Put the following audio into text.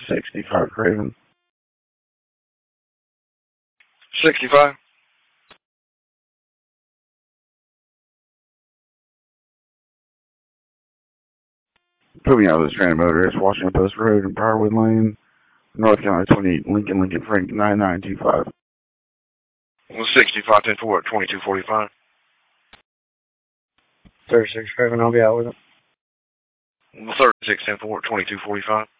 65 Craven. 65. Put me out of this stranded motorist, Washington Post Road and Briarwood Lane, North Carolina 28, Lincoln, Frank 9925. 65, 10 4 at 2245. 36 Craven, I'll be out with it. 36, 10 4 at 2245.